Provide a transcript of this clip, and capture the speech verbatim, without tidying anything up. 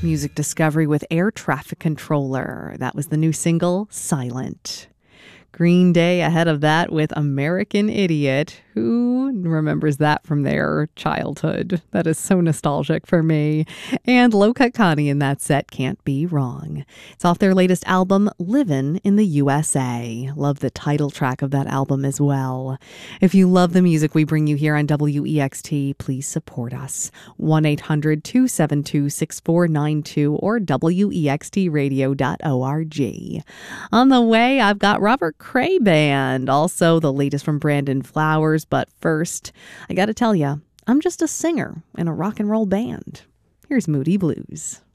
Music discovery with Air Traffic Controller. That was the new single, Silent. Green Day ahead of that with American Idiot. Who remembers that from their childhood? That is so nostalgic for me. And Low Cut Connie in that set, Can't Be Wrong. It's off their latest album, Livin' in the U S A. Love the title track of that album as well. If you love the music we bring you here on W E X T, please support us. one eight hundred two seven two six four nine two or W E X T radio dot org. On the way, I've got Robert Cray Band, also the latest from Brandon Flowers. But first, I gotta tell you, I'm just a singer in a rock and roll band. Here's Moody Blues.